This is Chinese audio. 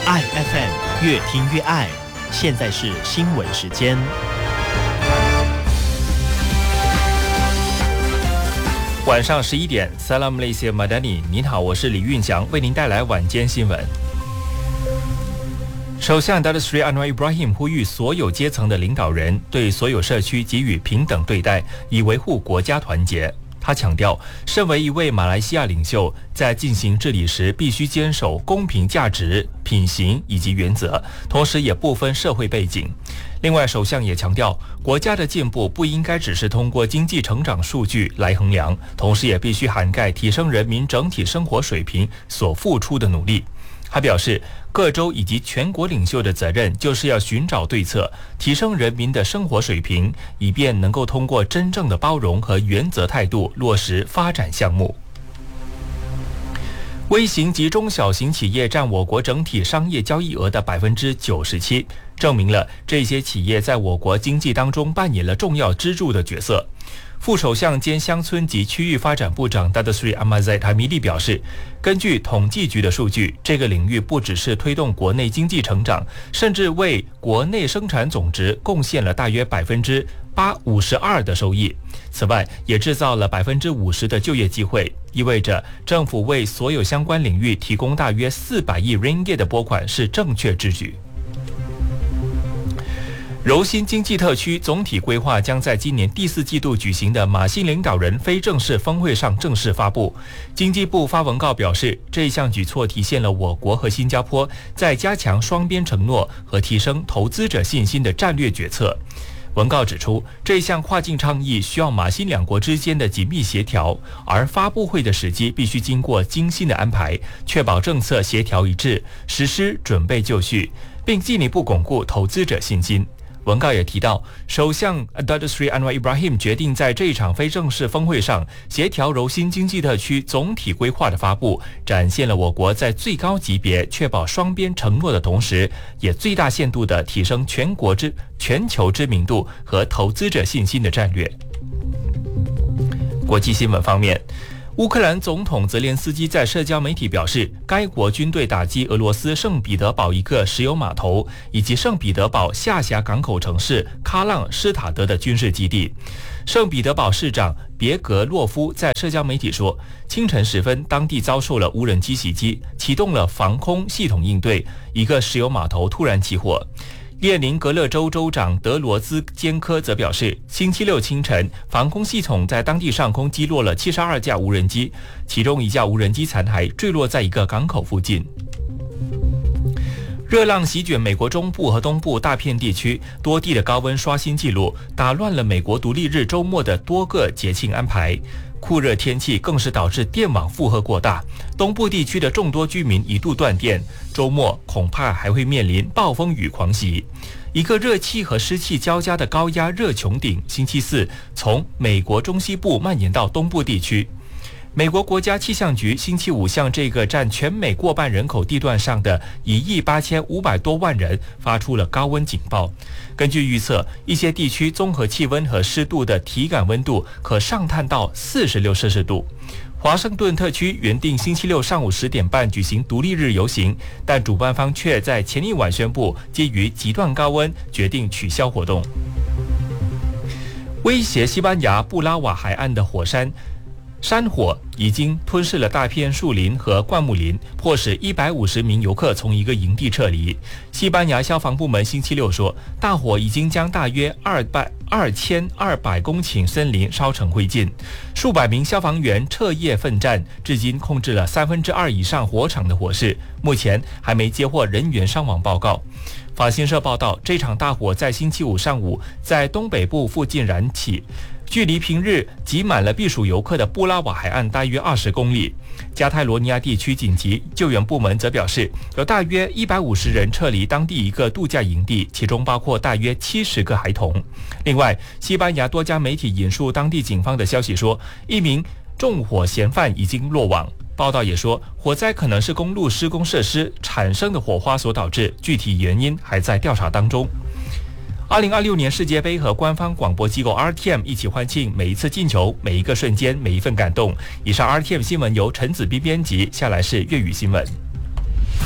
爱 FM 越听越爱，现在是新闻时间。 晚上11点 Salam Malaysia Madani， 您好，我是李运祥，为您带来晚间新闻。首相 Datuk Seri Anwar Ibrahim 呼吁所有阶层的领导人对所有社区给予平等对待，以维护国家团结。他强调，身为一位马来西亚领袖，在进行治理时必须坚守公平价值、品行以及原则，同时也不分社会背景。另外，首相也强调，国家的进步不应该只是通过经济成长数据来衡量，同时也必须涵盖提升人民整体生活水平所付出的努力。他表示，各州以及全国领袖的责任就是要寻找对策，提升人民的生活水平，以便能够通过真正的包容和原则态度落实发展项目。微型及中小型企业占我国整体商业交易额的 97%， 证明了这些企业在我国经济当中扮演了重要支柱的角色。副首相兼乡村及区域发展部长 Datuk Seri Ahmad Zahid Hamidi 表示，根据统计局的数据，这个领域不只是推动国内经济成长，甚至为国内生产总值贡献了大约52%的收益。此外，也制造了50%的就业机会，意味着政府为所有相关领域提供大约400亿 ringgit 的拨款是正确之举。柔新经济特区总体规划将在今年第4季度举行的马新领导人非正式峰会上正式发布。经济部发文告表示，这一项举措体现了我国和新加坡在加强双边承诺和提升投资者信心的战略决策。文告指出，这项跨境倡议需要马新两国之间的紧密协调，而发布会的时机必须经过精心的安排，确保政策协调一致，实施准备就绪，并进一步巩固投资者信心。文告也提到，首相 Datuk Seri Anwar Ibrahim 决定在这一场非正式峰会上协调柔新经济特区总体规划的发布，展现了我国在最高级别确保双边承诺的同时，也最大限度地提升全球知名度和投资者信心的战略。国际新闻方面，乌克兰总统泽连斯基在社交媒体表示，该国军队打击俄罗斯圣彼得堡一个石油码头，以及圣彼得堡下辖港口城市喀浪施塔德的军事基地。圣彼得堡市长别格洛夫在社交媒体说，清晨时分，当地遭受了无人机袭击，启动了防空系统应对，一个石油码头突然起火。列宁格勒州州长德罗兹坚科则表示，星期六清晨，防空系统在当地上空击落了72架无人机，其中一架无人机残骸坠落在一个港口附近。热浪席卷美国中部和东部大片地区，多地的高温刷新纪录，打乱了美国独立日周末的多个节庆安排。酷热天气更是导致电网负荷过大，东部地区的众多居民一度断电，周末恐怕还会面临暴风雨狂袭。一个热气和湿气交加的高压热穹顶，星期四从美国中西部蔓延到东部地区。美国国家气象局星期五向这个占全美过半人口地段上的18500多万人发出了高温警报。根据预测，一些地区综合气温和湿度的体感温度可上探到46摄氏度。华盛顿特区原定星期六上午10点半举行独立日游行，但主办方却在前一晚宣布，基于极端高温，决定取消活动。威胁西班牙布拉瓦海岸的山火已经吞噬了大片树林和灌木林，迫使150名游客从一个营地撤离。西班牙消防部门星期六说，大火已经将大约2200公顷森林烧成灰烬，数百名消防员彻夜奋战，至今控制了2/3以上火场的火势，目前还没接获人员伤亡报告。法新社报道，这场大火在星期五上午在东北部附近燃起，距离平日挤满了避暑游客的布拉瓦海岸大约20公里。加泰罗尼亚地区紧急救援部门则表示，有大约150人撤离当地一个度假营地，其中包括大约70个孩童。另外，西班牙多家媒体引述当地警方的消息说，一名纵火嫌犯已经落网。报道也说，火灾可能是公路施工设施产生的火花所导致，具体原因还在调查当中。2026年世界杯和官方广播机构 RTM 一起欢庆每一次进球、每一个瞬间、每一份感动。以上 RTM 新闻由陈子斌编辑，下来是粤语新闻。